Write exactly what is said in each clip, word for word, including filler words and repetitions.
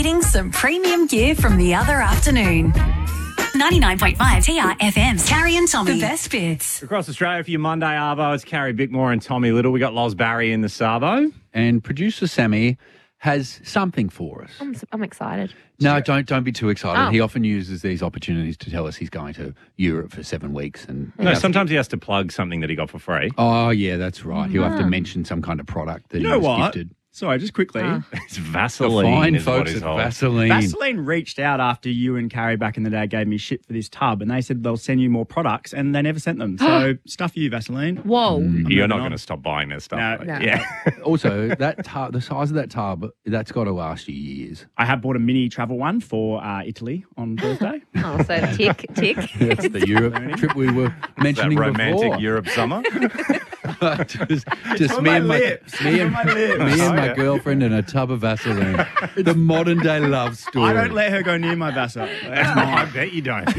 eating some premium gear from the other afternoon. ninety-nine point five T R F M's Carrie and Tommy. The best bits. Across Australia for your Monday Arvo, it's Carrie Bickmore and Tommy Little. We got Loz Barry in the Savo. And producer Sammy has something for us. I'm, I'm excited. No, don't don't be too excited. Oh. He often uses these opportunities to tell us he's going to Europe for seven weeks. And No, sometimes he has to plug something that he got for free. oh yeah, that's right. He'll have to mention some kind of product that You he know was what? gifted. Sorry, just quickly. It's The Vaseline. fine is what folks he's at called. Vaseline. Vaseline reached out after you and Carrie back in the day gave me shit for this tub, and they said they'll send you more products, and they never sent them. So stuff you, Vaseline. Whoa. You're moving not on. going to stop buying their stuff. No. right? No. Yeah. Also, that tub, the size of that tub, that's got to last you years. I have bought a mini travel one for uh, Italy on Thursday. Oh, so tick, tick. That's the Europe trip we were that mentioning romantic before. Europe summer. just just on me my and my, lips. me It's and, on my lips. me and Oh, my yeah. girlfriend and a tub of Vaseline. The modern day love story. I don't let her go near my Vaseline. That's I mine. bet you don't.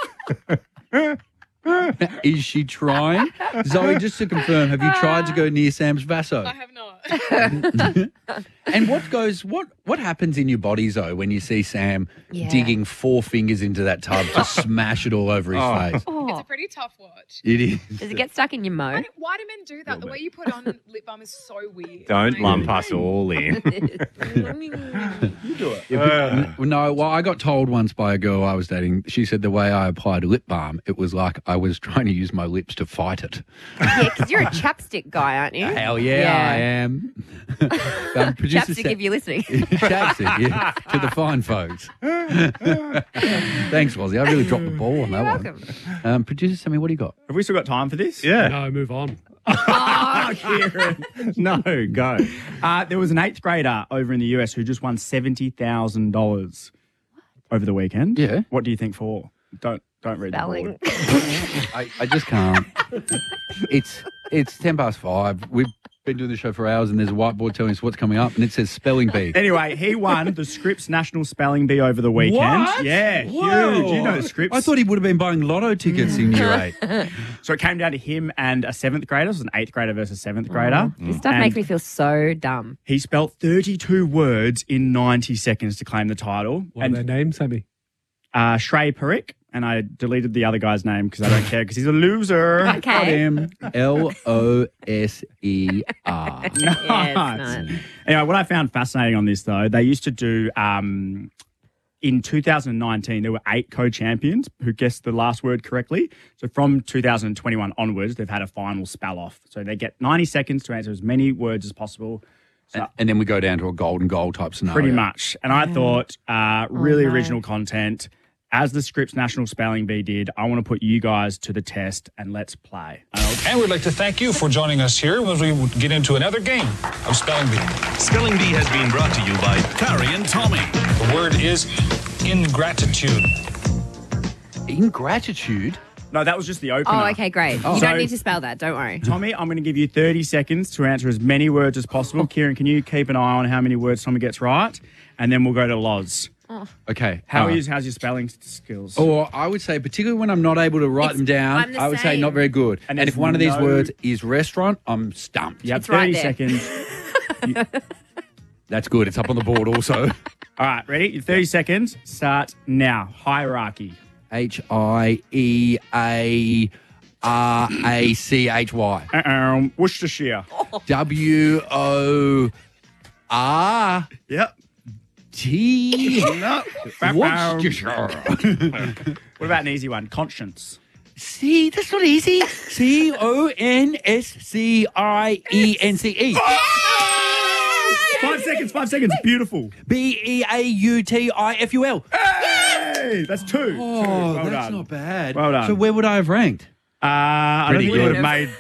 Is she trying? Zoe, just to confirm, have you tried to go near Sam's Vaso? I have not. And what goes what what happens in your body, Zoe, when you see Sam Yeah. digging four fingers into that tub to smash it all over his Oh. face? It's Oh, a pretty tough watch. It is. does it get stuck in your Why mo? do, why do men do that? The way you put on lip balm is so weird. Don't Like, lump us all in. N- No, well, I got told once by a girl I was dating. She said the way I applied lip balm, it was like I was trying to use my lips to fight it. Yeah, because you're a chapstick guy, aren't you? Hell yeah, I am. um, producer Chapstick, Sa- if you're listening. Chapstick, yeah, to the fine folks. Thanks, Wazzy. I really dropped the ball on that You're one. welcome. Um, producer Sammy, what do you got? Have we still got time for this? Yeah. No, move on. Ah, Kieran. No, go. Uh, there was an eighth grader over in the U S who just won seventy thousand dollars over the weekend. Yeah. What do you think for? Don't don't read the Spelling. board. I, I just can't. It's it's ten past five. We've been doing the show for hours, and there's a whiteboard telling us what's coming up, and it says spelling bee. Anyway, he won the Scripps National Spelling Bee over the weekend. What? Yeah, Whoa. huge. You know Scripps. I thought he would have been buying lotto tickets in year eight. So it came down to him and a seventh grader. So it was an eighth grader versus a seventh grader. This stuff And makes me feel so dumb. He spelt thirty-two words in ninety seconds to claim the title. What and are their names, Sammy? uh, Shrey Perick. And I deleted the other guy's name because I don't care because he's a loser. Got Okay. him. L O S E R. Yeah, it's not. Anyway, what I found fascinating on this, though, they used to do um, in two thousand nineteen, there were eight co-champions who guessed the last word correctly. So from two thousand twenty-one onwards, they've had a final spell off. So they get ninety seconds to answer as many words as possible. So And then we go down to a golden goal type scenario. pretty much. And I thought, uh, really no. original content. As the Scripps National Spelling Bee did, I want to put you guys to the test and let's play. And we'd like to thank you for joining us here as we get into another game of Spelling Bee. Spelling Bee has been brought to you by Carrie and Tommy. The word is ingratitude. Ingratitude. No, that was just the opener. Oh, okay, great. Oh. You So- don't need to spell that. Don't worry. Tommy, I'm going to give you thirty seconds to answer as many words as possible. Kieran, can you keep an eye on how many words Tommy gets right? And then we'll go to Loz. Okay. How all right. is how's your spelling skills? Or I would say, particularly when I'm not able to write It's- them down, I'm the I would say same. not very good. And And, there's if one of these no- words is restaurant, I'm stumped. You have It's right thirty there. seconds. That's good. It's up on the board also. All right, ready? Your thirty seconds. Start now. Hierarchy. H I E A R A C H Y. Uh-oh. Worcestershire. W O R Yep. T. No. Worcestershire. What about an easy one? Conscience. See, that's not easy. C O N S C I E N C E. Five seconds. Five seconds. Beautiful. B E A U T I F U L. Hey, that's two. two. Oh, Well that's done. not bad. Well done. So where would I have ranked? Uh, I don't Pretty think you good. would have made